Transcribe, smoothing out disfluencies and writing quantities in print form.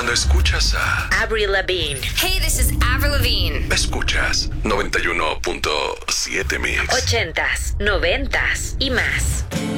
Cuando escuchas a Avril Lavigne. Hey, this is Avril Lavigne. escuchas 91.7 Mix. 80s, 90s y más.